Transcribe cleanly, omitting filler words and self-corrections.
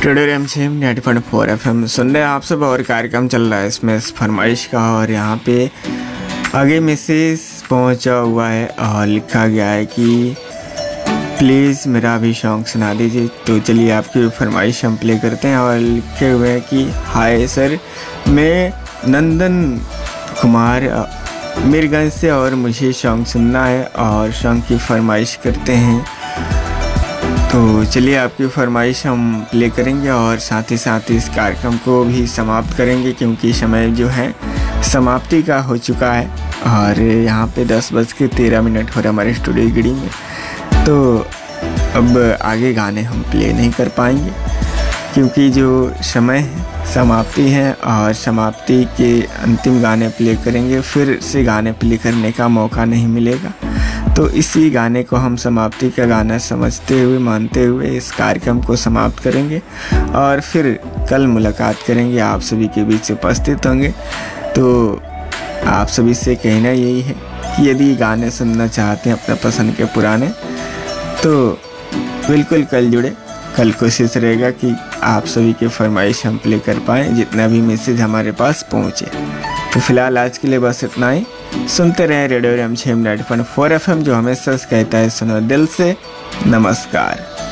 Radio रेमझिम 90.4 FM सुन रहे हैं आप सब। और कार्यक्रम चल रहा है इसमें फरमाइश का, और यहाँ पे आगे मैसेज पहुँचा हुआ है और लिखा गया है कि प्लीज़ मेरा भी सॉन्ग सुना दीजिए। तो चलिए आपकी फरमाइश हम प्ले करते हैं। और लिखे हुए हैं कि हाय सर, मैं नंदन कुमार मीरगंज से और मुझे सॉन्ग सुनना है और सॉन्ग की फरमाइश करते हैं। तो चलिए आपकी फरमाइश हम प्ले करेंगे और साथ ही साथ इस कार्यक्रम को भी समाप्त करेंगे, क्योंकि समय जो है समाप्ति का हो चुका है और यहाँ पे 10:13 हो रहा है हमारे स्टूडियो गिड़ी में। तो अब आगे गाने हम प्ले नहीं कर पाएंगे, क्योंकि जो समय है समाप्ति है और समाप्ति के अंतिम गाने प्ले करेंगे, फिर से गाने प्ले करने का मौका नहीं मिलेगा। तो इसी गाने को हम समाप्ति का गाना समझते हुए, मानते हुए इस कार्यक्रम को समाप्त करेंगे और फिर कल मुलाकात करेंगे, आप सभी के बीच उपस्थित होंगे। तो आप सभी से कहना यही है कि यदि गाने सुनना चाहते हैं अपने पसंद के पुराने, तो बिल्कुल कल जुड़े। कल कोशिश रहेगा कि आप सभी के फरमाइश हम प्ले कर पाएँ, जितना भी मैसेज हमारे पास पहुँचे। तो फिलहाल आज के लिए बस इतना ही। सुनते रहें रेडियो रेमझिम 90.4 FM, जो हमेशा कहता है सुनो दिल से। नमस्कार।